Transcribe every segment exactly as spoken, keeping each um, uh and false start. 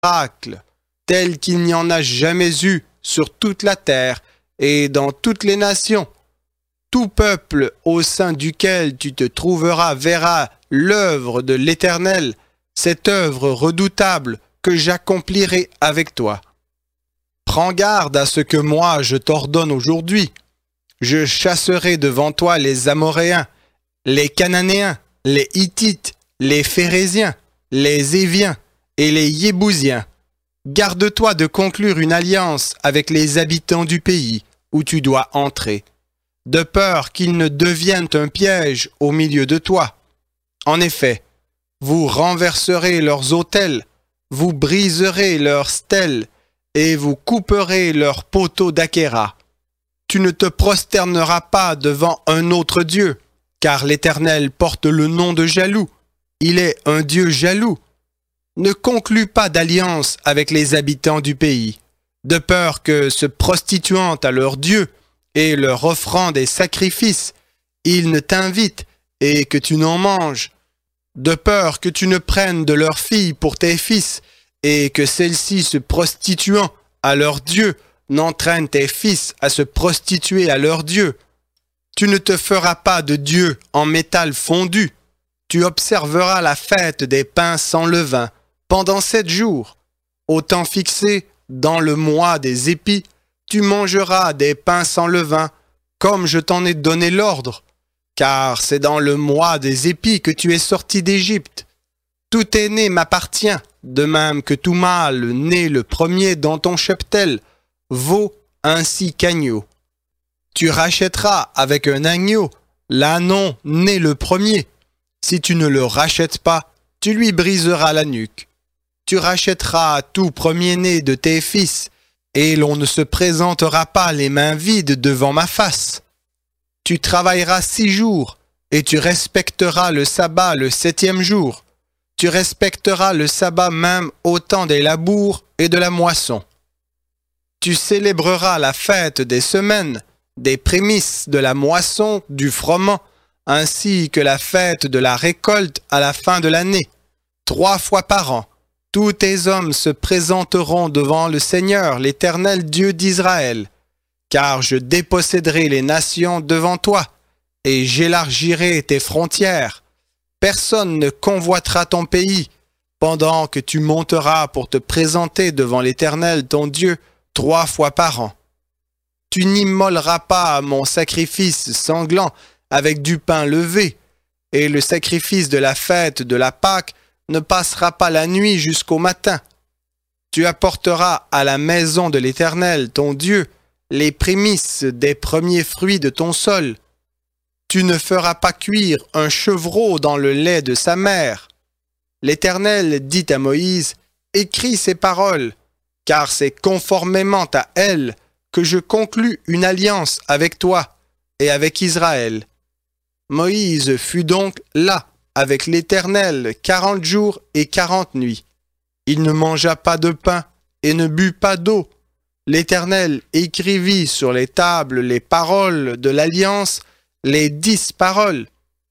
miracles, tels qu'il n'y en a jamais eu sur toute la terre et dans toutes les nations. Tout peuple au sein duquel tu te trouveras verra l'œuvre de l'Éternel, cette œuvre redoutable que j'accomplirai avec toi. Prends garde à ce que moi je t'ordonne aujourd'hui. Je chasserai devant toi les Amoréens, les Cananéens, les Hittites, les Phéréziens, les Éviens et les Yébousiens. Garde-toi de conclure une alliance avec les habitants du pays où tu dois entrer, de peur qu'ils ne deviennent un piège au milieu de toi. En effet, vous renverserez leurs autels, vous briserez leurs stèles, et vous couperez leurs poteaux d'Achéra. Tu ne te prosterneras pas devant un autre Dieu, car l'Éternel porte le nom de jaloux. Il est un Dieu jaloux. Ne conclus pas d'alliance avec les habitants du pays, de peur que, se prostituant à leur Dieu et leur offrant des sacrifices, ils ne t'invitent et que tu n'en manges, de peur que tu ne prennes de leurs filles pour tes fils, et que celles-ci, se prostituant à leur Dieu, n'entraînent tes fils à se prostituer à leur Dieu. Tu ne te feras pas de Dieu en métal fondu. Tu observeras la fête des pains sans levain pendant sept jours. Au temps fixé, dans le mois des épis, tu mangeras des pains sans levain, comme je t'en ai donné l'ordre, car c'est dans le mois des épis que tu es sorti d'Égypte. Tout aîné m'appartient, de même que tout mâle né le premier dans ton cheptel vaut ainsi qu'agneau. Tu rachèteras avec un agneau l'ânon né le premier. Si tu ne le rachètes pas, tu lui briseras la nuque. Tu rachèteras tout premier-né de tes fils, et l'on ne se présentera pas les mains vides devant ma face. Tu travailleras six jours, et tu respecteras le sabbat le septième jour. Tu respecteras le sabbat même au temps des labours et de la moisson. Tu célébreras la fête des semaines, des prémices de la moisson, du froment, ainsi que la fête de la récolte à la fin de l'année. Trois fois par an, tous tes hommes se présenteront devant le Seigneur, l'Éternel Dieu d'Israël, car je déposséderai les nations devant toi, et j'élargirai tes frontières. Personne ne convoitera ton pays, pendant que tu monteras pour te présenter devant l'Éternel ton Dieu trois fois par an. Tu n'immoleras pas mon sacrifice sanglant avec du pain levé, et le sacrifice de la fête de la Pâque ne passera pas la nuit jusqu'au matin. Tu apporteras à la maison de l'Éternel ton Dieu les prémices des premiers fruits de ton sol. Tu ne feras pas cuire un chevreau dans le lait de sa mère. L'Éternel dit à Moïse, « Écris ces paroles, car c'est conformément à elles que je conclus une alliance avec toi et avec Israël. » Moïse fut donc là avec l'Éternel quarante jours et quarante nuits. Il ne mangea pas de pain et ne but pas d'eau. L'Éternel écrivit sur les tables les paroles de l'alliance, les dix paroles.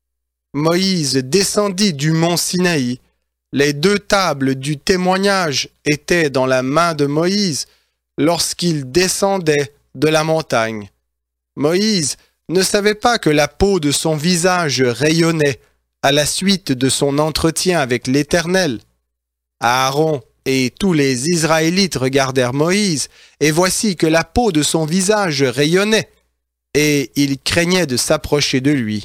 Moïse descendit du mont Sinaï. Les deux tables du témoignage étaient dans la main de Moïse lorsqu'il descendait de la montagne. Moïse ne savait pas que la peau de son visage rayonnait à la suite de son entretien avec l'Éternel. Aaron et tous les Israélites regardèrent Moïse, et voici que la peau de son visage rayonnait, et ils craignaient de s'approcher de lui.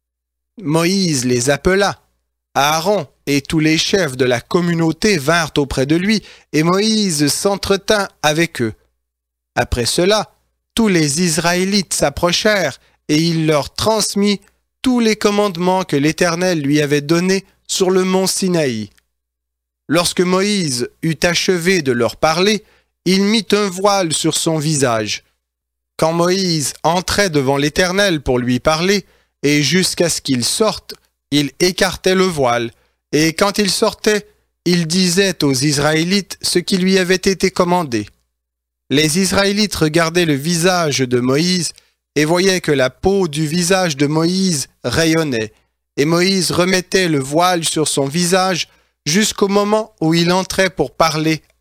Moïse les appela. Aaron et tous les chefs de la communauté vinrent auprès de lui, et Moïse s'entretint avec eux. Après cela, tous les Israélites s'approchèrent, et il leur transmit tous les commandements que l'Éternel lui avait donnés sur le mont Sinaï. Lorsque Moïse eut achevé de leur parler, il mit un voile sur son visage. Quand Moïse entrait devant l'Éternel pour lui parler, et jusqu'à ce qu'il sorte, il écartait le voile, et quand il sortait, il disait aux Israélites ce qui lui avait été commandé. Les Israélites regardaient le visage de Moïse et voyaient que la peau du visage de Moïse rayonnait, et Moïse remettait le voile sur son visage jusqu'au moment où il entrait pour parler